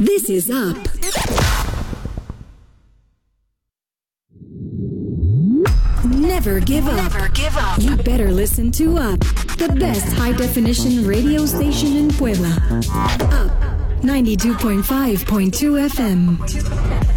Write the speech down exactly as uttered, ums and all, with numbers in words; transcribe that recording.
This is Up. Never give up. Never give up. You better listen to Up, the best high-definition radio station in Puebla. Up, ninety-two point five point two F M.